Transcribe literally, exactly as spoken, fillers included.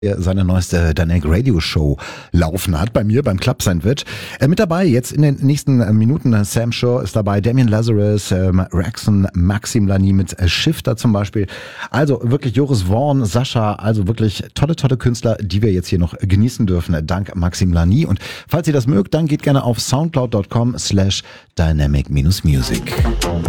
seine neueste Dynamic Radio Show laufen hat, bei mir beim Club Sandwich. Äh, mit dabei jetzt in den nächsten äh, Minuten äh, Sam Shaw ist dabei, Damien Lazarus, äh, Raxon, Maxim Lani mit äh, Shifter zum Beispiel. Also wirklich Joris Vorn, Sascha, also wirklich tolle, tolle Künstler, die wir jetzt hier noch genießen dürfen, äh, dank Maxim Lani. Und falls ihr das mögt, dann geht gerne auf soundcloud dot com slash dynamic music.